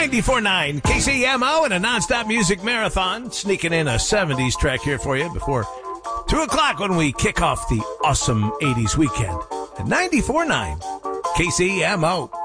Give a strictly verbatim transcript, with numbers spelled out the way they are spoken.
ninety-four point nine K C M O and a nonstop music marathon. Sneaking in a seventies track here for you before two o'clock when we kick off the awesome eighties weekend. At ninety-four point nine K C M O.